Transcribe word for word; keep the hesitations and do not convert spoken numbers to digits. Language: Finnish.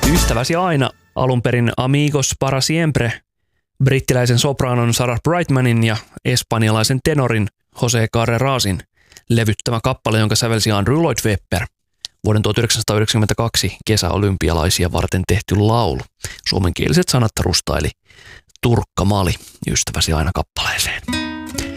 Ystäväsi aina, alun perin Amigos para siempre, brittiläisen sopranon Sarah Brightmanin ja espanjalaisen tenorin Jose Carrerasin levyttämä kappale, jonka sävelsi Andrew Lloyd Webber. Vuoden tuhatyhdeksänsataayhdeksänkymmentäkaksi kesäolympialaisia varten tehty laulu. Suomenkieliset sanat rustaili Turkka Mali ystäväsi aina kappaleeseen.